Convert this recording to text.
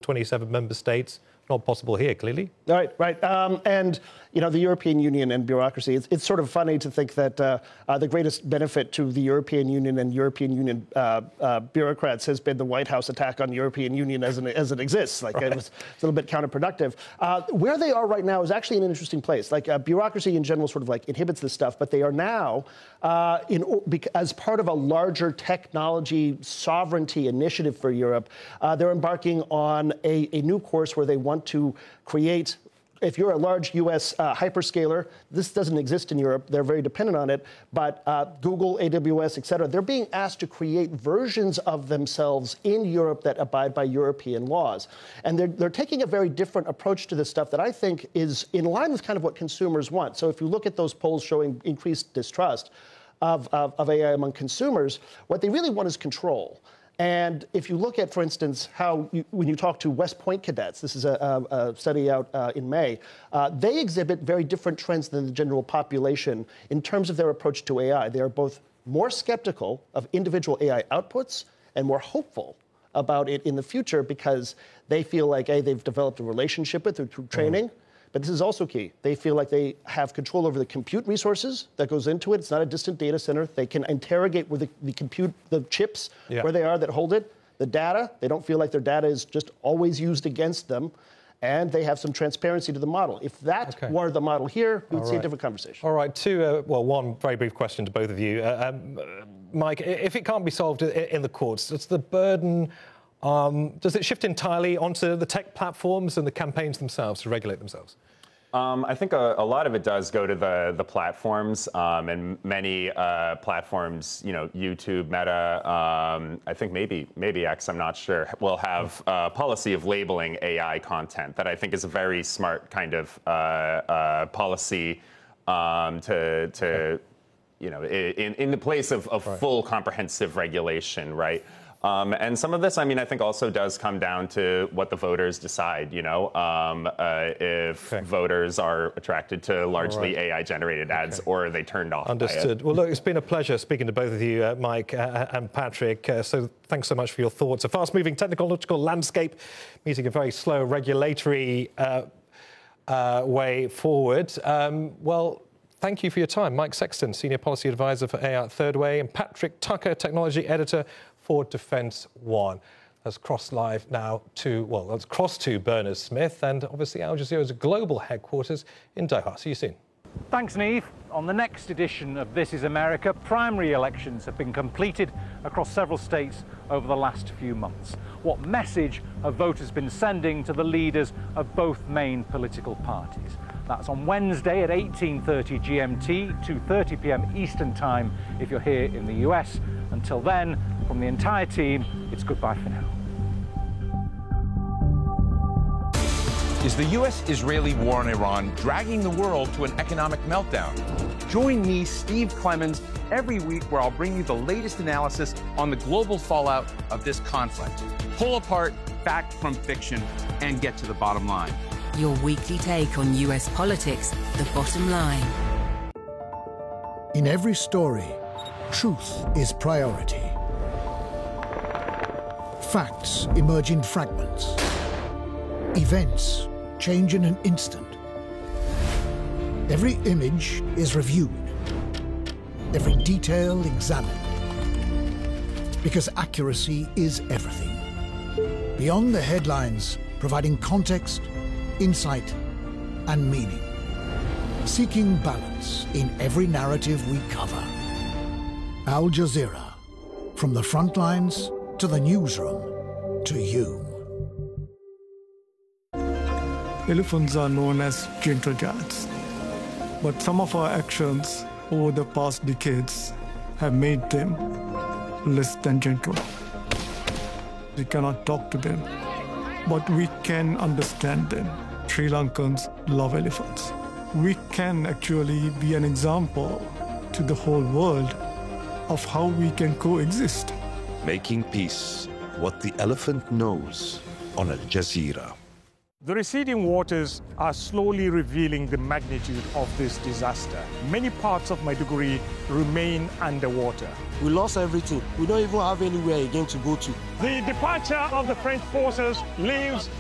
27 member states. Not possible here, clearly. Right. And, you know, the European Union and bureaucracy, it's sort of funny to think that the greatest benefit to the European Union and European Union bureaucrats has been the White House attack on the European Union as it exists. Like, right. It's a little bit counterproductive. Where they are right now is actually an interesting place. Like, bureaucracy in general sort of like inhibits this stuff, but they are now, as part of a larger technology sovereignty initiative for Europe, they're embarking on a new course where they want to create, if you're a large U.S. Hyperscaler, this doesn't exist in Europe. They're very dependent on it. But Google, AWS, et cetera, they're being asked to create versions of themselves in Europe that abide by European laws. And they're taking a very different approach to this stuff that I think is in line with kind of what consumers want. So if you look at those polls showing increased distrust of AI among consumers, what they really want is control. And if you look at, for instance, when you talk to West Point cadets, this is a study out in May, they exhibit very different trends than the general population in terms of their approach to AI. They are both more skeptical of individual AI outputs and more hopeful about it in the future because they feel like, A, they've developed a relationship with it through training. But this is also key. They feel like they have control over the compute resources that goes into it. It's not a distant data center. They can interrogate where the chips, where they are that hold it, the data. They don't feel like their data is just always used against them. And they have some transparency to the model. If that were the model here, we'd see a different conversation. All right, one very brief question to both of you. Mike, if it can't be solved in the courts, does the burden does it shift entirely onto the tech platforms and the campaigns themselves to regulate themselves? I think a lot of it does go to the platforms, and many platforms, you know, YouTube, Meta, I think maybe X, I'm not sure, will have a policy of labeling AI content that I think is a very smart kind of policy to you know, in the place of full comprehensive regulation, right? And some of this, I mean, I think also does come down to what the voters decide, you know, if voters are attracted to largely AI-generated ads or are they turned off Understood. by it. Well, look, it's been a pleasure speaking to both of you, Mike and Patrick. So thanks so much for your thoughts. A fast-moving technological landscape meeting a very slow regulatory way forward. Well, thank you for your time. Mike Sexton, Senior Policy Advisor for AI at Third Way, and Patrick Tucker, Technology Editor for Defence One. Let's cross live now to, well, let's cross to Bernard Smith and obviously Al Jazeera's global headquarters in Doha. See you soon. Thanks, Neve. On the next edition of This is America, primary elections have been completed across several states over the last few months. What message have voters been sending to the leaders of both main political parties? That's on Wednesday at 18:30 GMT, 2:30 p.m. Eastern Time if you're here in the US. Until then, from the entire team, it's goodbye for now. Is the U.S.-Israeli war in Iran dragging the world to an economic meltdown? Join me, Steve Clemons, every week where I'll bring you the latest analysis on the global fallout of this conflict. Pull apart fact from fiction and get to the bottom line. Your weekly take on U.S. politics, The Bottom Line. In every story, truth is priority. Facts emerge in fragments. Events change in an instant. Every image is reviewed. Every detail examined. Because accuracy is everything. Beyond the headlines, providing context, insight, and meaning. Seeking balance in every narrative we cover. Al Jazeera. From the front lines to the newsroom to you. Elephants are known as gentle giants, but some of our actions over the past decades have made them less than gentle. We cannot talk to them, but we can understand them. Sri Lankans love elephants. We can actually be an example to the whole world of how we can coexist. Making peace, what the elephant knows on Al Jazeera. The receding waters are slowly revealing the magnitude of this disaster. Many parts of Maiduguri remain underwater. We lost everything. We don't even have anywhere again to go to. The departure of the French forces leaves